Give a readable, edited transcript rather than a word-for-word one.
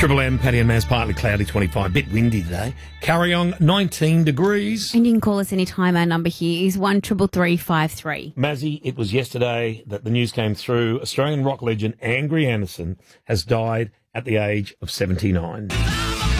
Triple M, Paddy and Maz, partly cloudy, 25. Bit windy today. Curryong, 19 degrees. And you can call us anytime. Our number here is 133353. Mazzy, it was yesterday that the news came through. Australian rock legend Angry Anderson has died at the age of 79.